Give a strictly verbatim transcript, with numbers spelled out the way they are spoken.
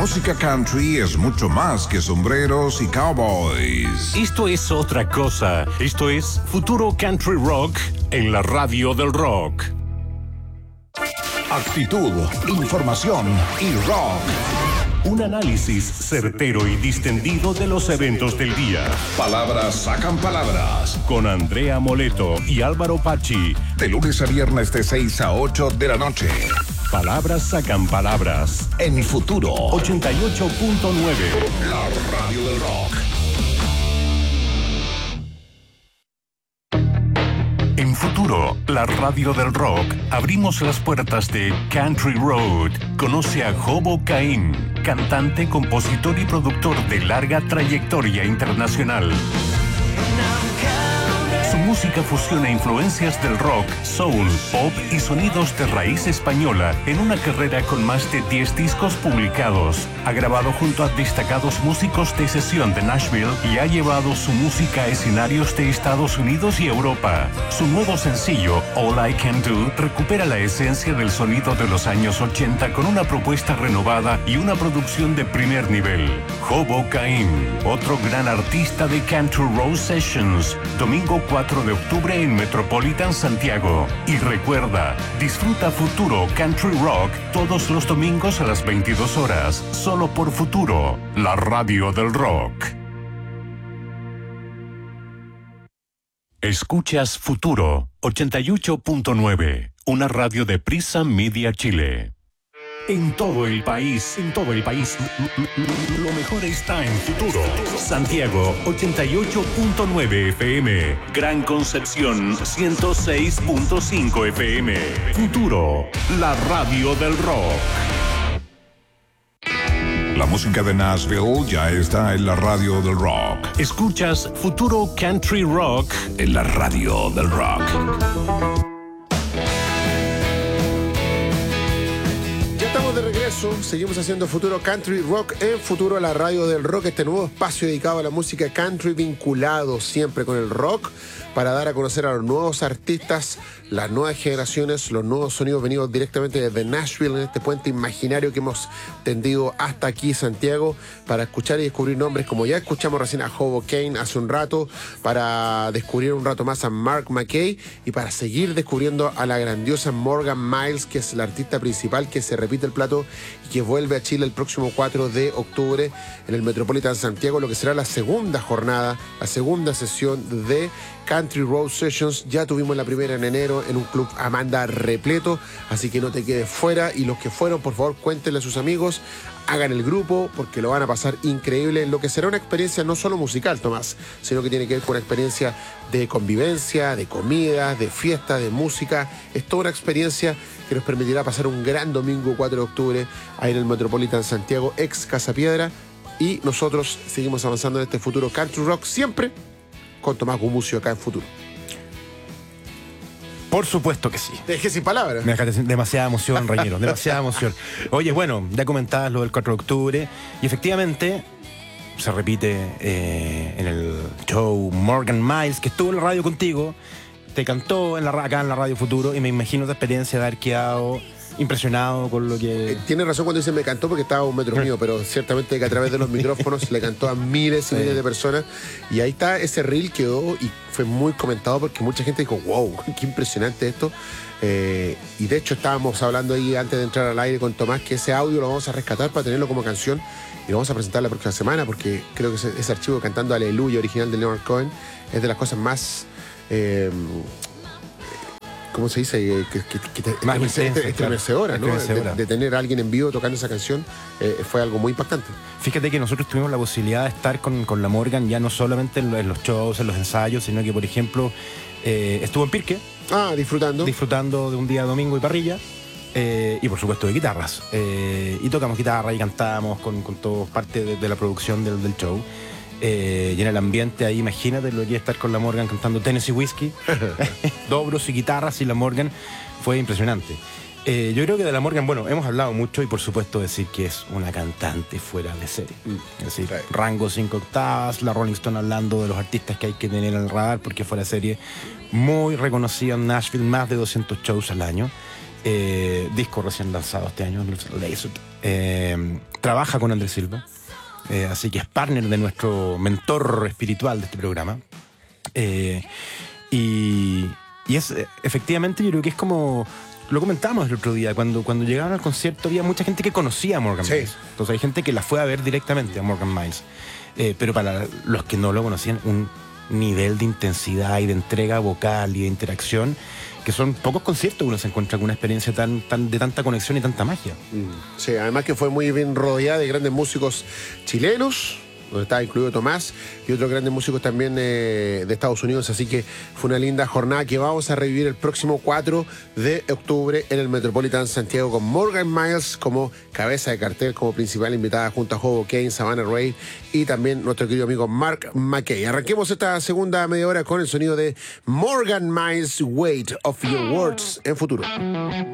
música country es mucho más que sombreros y cowboys. Esto es otra cosa. Esto es Futuro Country Rock en la radio del rock. Actitud, información y rock. Un análisis certero y distendido de los eventos del día. Palabras sacan palabras. Con Andrea Moleto y Álvaro Pachi. De lunes a viernes de seis a ocho de la noche. Palabras sacan palabras. En Futuro ochenta y ocho punto nueve. La radio del rock. En Futuro, la radio del rock, abrimos las puertas de Country Road. Conoce a Hobo Caín, cantante, compositor y productor de larga trayectoria internacional. Su música fusiona influencias del rock, soul, pop y sonidos de raíz española en una carrera con más de diez discos publicados. Ha grabado junto a destacados músicos de sesión de Nashville y ha llevado su música a escenarios de Estados Unidos y Europa. Su nuevo sencillo, All I Can Do, recupera la esencia del sonido de los años ochenta con una propuesta renovada y una producción de primer nivel. Hobo Caín, otro gran artista de Country Road Sessions, domingo cuatro de octubre en Metropolitan Santiago. Y recuerda, disfruta Futuro Country Rock todos los domingos a las veintidós horas, solo por Futuro, la radio del rock. Escuchas Futuro ochenta y ocho punto nueve, una radio de Prisa Media Chile. En todo el país, en todo el país, lo mejor está en Futuro. Santiago, ochenta y ocho punto nueve F M. Gran Concepción, ciento seis punto cinco F M. Futuro, la radio del rock. La música de Nashville ya está en la radio del rock. Escuchas Futuro Country Rock en la radio del rock. De regreso, seguimos haciendo Futuro Country Rock en Futuro, la radio del rock, este nuevo espacio dedicado a la música country vinculado siempre con el rock para dar a conocer a los nuevos artistas, las nuevas generaciones, los nuevos sonidos venidos directamente desde Nashville, en este puente imaginario que hemos tendido hasta aquí, Santiago, para escuchar y descubrir nombres como ya escuchamos recién a Hobo Caín hace un rato, para descubrir un rato más a Mark McKay y para seguir descubriendo a la grandiosa Morgan Miles, que es la artista principal que se repite el plato y que vuelve a Chile el próximo cuatro de octubre en el Metropolitan Santiago, lo que será la segunda jornada, la segunda sesión de Country Road Sessions. Ya tuvimos la primera en enero en un club Amanda repleto, así que no te quedes fuera, y los que fueron, por favor, cuéntenle a sus amigos, hagan el grupo, porque lo van a pasar increíble, lo que será una experiencia no solo musical, Tomás, sino que tiene que ver con una experiencia de convivencia, de comida, de fiesta, de música. Es toda una experiencia que nos permitirá pasar un gran domingo cuatro de octubre ahí en el Metropolitan Santiago, ex Casa Piedra, y nosotros seguimos avanzando en este Futuro Country Rock, siempre con Tomás Gumucio acá en Futuro. Por supuesto que sí. Te dejé sin palabras. Me dejaste sin demasiada emoción, Reñero, demasiada emoción. Oye, bueno, ya comentabas lo del cuatro de octubre y efectivamente se repite eh, en el show Morgan Miles, que estuvo en la radio contigo, te cantó en la, acá en la Radio Futuro, y me imagino tu experiencia de haber quedado impresionado con lo que... Eh, tiene razón cuando dice me cantó, porque estaba a un metro mío, pero ciertamente que a través de los micrófonos le cantó a miles y miles sí. de personas, y ahí está, ese reel quedó y fue muy comentado porque mucha gente dijo, wow, qué impresionante esto. Eh, y de hecho estábamos hablando ahí antes de entrar al aire con Tomás que ese audio lo vamos a rescatar para tenerlo como canción y lo vamos a presentar la próxima semana, porque creo que ese, ese archivo cantando Aleluya original de Leonard Cohen es de las cosas más... Eh, ¿cómo se dice? Que, que, que te, más estremecedora, ¿no? De, de tener a alguien en vivo tocando esa canción, eh, fue algo muy impactante. Fíjate que nosotros tuvimos la posibilidad de estar con, con la Morgan ya no solamente en, lo, en los shows, en los ensayos, sino que, por ejemplo, eh, estuvo en Pirque. Ah, disfrutando. Disfrutando de un día domingo y parrilla. Eh, y por supuesto de guitarras. Eh, y tocamos guitarra y cantamos con, con todo parte de, de la producción del, del show. Eh, y en el ambiente ahí, imagínate lo que es estar con la Morgan cantando Tennessee Whiskey, dobros y guitarras y la Morgan, fue impresionante. Eh, yo creo que de la Morgan, bueno, hemos hablado mucho y por supuesto decir que es una cantante fuera de serie. Es decir, right. Rango cinco octavas, la Rolling Stone hablando de los artistas que hay que tener en el radar porque fuera de serie, muy reconocida en Nashville, más de doscientos shows al año. eh, disco recién lanzado este año, Laser. Eh, trabaja con Andrés Silva, eh, así que es partner de nuestro mentor espiritual de este programa. Eh, y, y es, efectivamente, yo creo que es como... Lo comentábamos el otro día, cuando, cuando llegaron al concierto había mucha gente que conocía a Morgan Sí. Miles. Entonces hay gente que la fue a ver directamente a Morgan Miles. Eh, pero para los que no lo conocían, un nivel de intensidad y de entrega vocal y de interacción, que son pocos conciertos que uno se encuentra con una experiencia tan, tan, de tanta conexión y tanta magia. Mm, sí, además que fue muy bien rodeada de grandes músicos chilenos, donde estaba incluido Tomás, y otros grandes músicos también eh, de Estados Unidos, así que fue una linda jornada que vamos a revivir el próximo cuatro de octubre en el Metropolitan Santiago con Morgan Miles como cabeza de cartel, como principal invitada junto a Hobo Kane, Savannah Rey y también nuestro querido amigo Mark McKay. Arranquemos esta segunda media hora con el sonido de Morgan Miles, Weight of Your Words en Futuro.